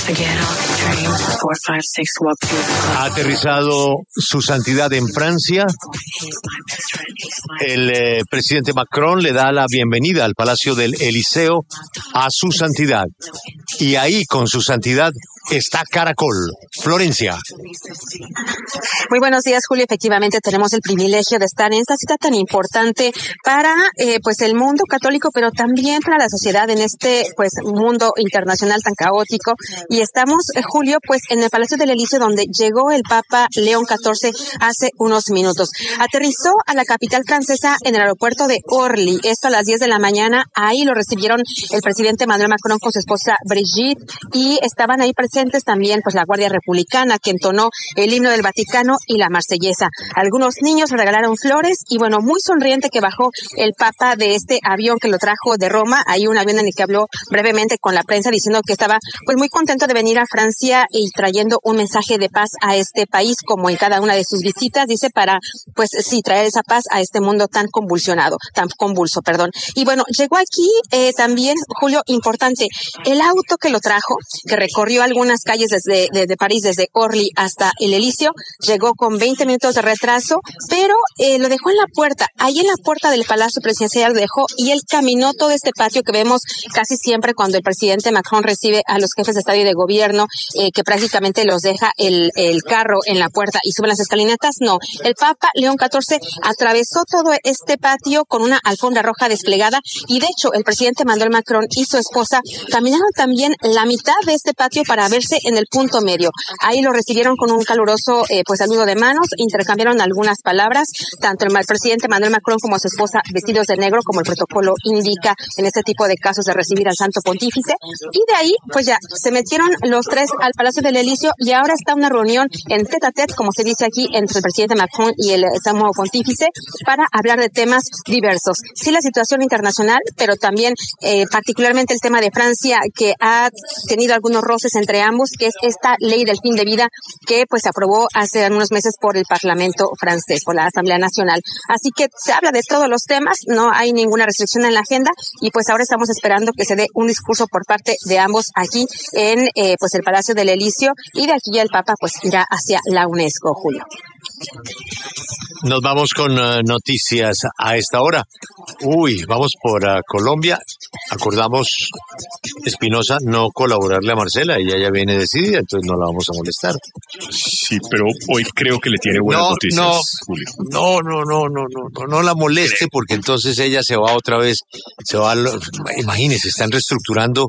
Ha aterrizado su santidad en Francia. El presidente Macron le da la bienvenida al Palacio del Eliseo a su santidad. Y ahí, con su santidad, está Caracol. Florencia. Muy buenos días, Julio. Efectivamente, tenemos el privilegio de estar en esta cita tan importante para pues el mundo católico, pero también para la sociedad en este pues mundo internacional tan caótico. Y estamos, Julio, pues en el Palacio del Eliseo, donde llegó el Papa León XIV hace unos minutos. Aterrizó a la capital francesa en el aeropuerto de Orly, esto a las 10 de la mañana. Ahí lo recibieron el presidente Emmanuel Macron con su esposa Brigitte, y estaban ahí presentes también pues la Guardia Republicana, que entonó el himno del Vaticano y la Marsellesa. Algunos niños le regalaron flores y bueno, muy sonriente que bajó el Papa de este avión que lo trajo de Roma. Hay un avión en el que habló brevemente con la prensa diciendo que estaba pues muy contento de venir a Francia y trayendo un mensaje de paz a este país, como en cada una de sus visitas, dice, para pues sí traer esa paz a este mundo tan convulso, perdón. Y bueno, llegó aquí también, Julio, importante, el auto que lo trajo, que recorrió algunas calles desde París, desde Orly hasta el Elíseo, llegó con 20 minutos de retraso, pero lo dejó en la puerta, ahí en la puerta del Palacio Presidencial lo dejó, y él caminó todo este patio que vemos casi siempre cuando el presidente Macron recibe a los jefes de Estado y de Gobierno, que prácticamente los deja el carro en la puerta y suben las escalinatas. No, el Papa León XIV atravesó todo este patio con una alfombra roja desplegada, y de hecho el presidente Emmanuel Macron y su esposa caminaron también la mitad de este patio para verse en el punto medio. Ahí lo recibieron con un caluroso pues saludo de manos, intercambiaron algunas palabras, tanto el presidente Emmanuel Macron como su esposa vestidos de negro, como el protocolo indica en este tipo de casos de recibir al Santo Pontífice, y de ahí pues ya se metieron los tres al Palacio del Elíseo, y ahora está una reunión en tête à tête, como se dice aquí, entre el presidente Macron y el Santo Pontífice para hablar de temas diversos. Sí, la situación internacional, pero también particularmente el tema de Francia, que ha tenido algunos roces entre ambos, que es esta ley del fin de vida que pues se aprobó hace unos meses por el Parlamento francés, por la Asamblea Nacional. Así que se habla de todos los temas, no hay ninguna restricción en la agenda, y pues ahora estamos esperando que se dé un discurso por parte de ambos aquí en pues el Palacio del Elíseo, y de aquí ya el Papa pues irá hacia la UNESCO, Julio. Nos vamos con noticias a esta hora. Vamos por Colombia. Acordamos, Espinosa, no colaborarle a Marcela. Ella ya viene decidida, entonces no la vamos a molestar. Sí, pero hoy creo que le tiene buenas noticias, Julio. No la moleste, porque entonces ella se va otra vez. Imagínese, están reestructurando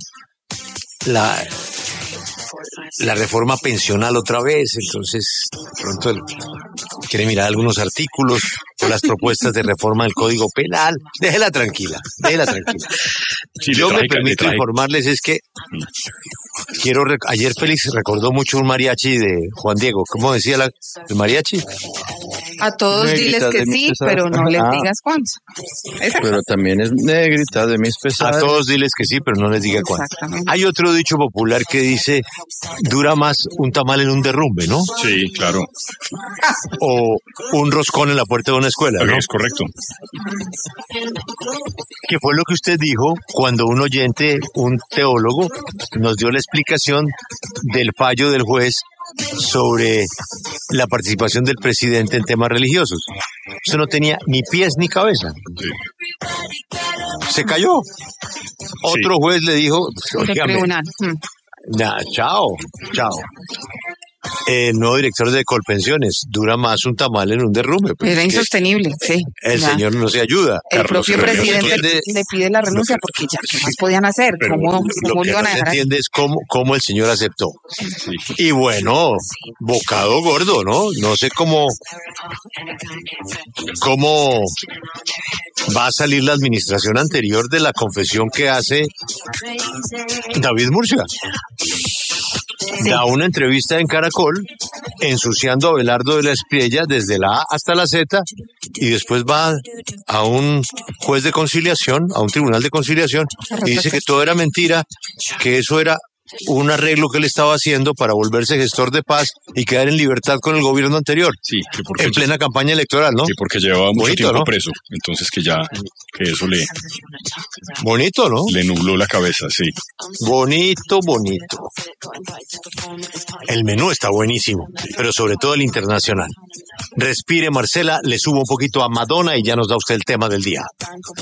la reforma pensional otra vez, entonces pronto quiere mirar algunos artículos o las propuestas de reforma del Código Penal. Déjela tranquila. Sí, yo me permito informarles es que ayer Félix recordó mucho un mariachi de Juan Diego. ¿Cómo decía el mariachi? A todos diles que sí, pero no les digas cuánto. Pero también es negrita de mis pesares. A todos diles que sí, pero no les diga cuánto. Hay otro dicho popular que dice, dura más un tamal en un derrumbe, ¿no? Sí, claro. O un roscón en la puerta de una escuela, ¿no? Es correcto. ¿Qué fue lo que usted dijo cuando un oyente, un teólogo, nos dio la explicación del fallo del juez sobre la participación del presidente en temas religiosos? Eso no tenía ni pies ni cabeza. Sí. Se cayó. Otro juez le dijo, chao. El nuevo director de Colpensiones, dura más un tamal en un derrumbe. Era insostenible, sí. El señor no se ayuda. El propio presidente le pide la renuncia porque ya, ¿qué más podían hacer? ¿Cómo lo que no se entiende es cómo el señor aceptó. Y bueno, bocado gordo, ¿no? No sé cómo va a salir la administración anterior de la confesión que hace David Murcia. Da una entrevista en Caracol ensuciando a Abelardo de la Espriella desde la A hasta la Z, y después va a un juez de conciliación, a un tribunal de conciliación, y dice que todo era mentira, que eso era un arreglo que él estaba haciendo para volverse gestor de paz y quedar en libertad con el gobierno anterior. Sí, que porque en plena campaña electoral, ¿no? Sí, porque llevaba mucho Bonito, tiempo ¿no? preso, entonces que eso Bonito, ¿no? le nubló la cabeza, sí. Bonito, bonito. El menú está buenísimo, pero sobre todo el internacional. Respire, Marcela, le subo un poquito a Madonna y ya nos da usted el tema del día.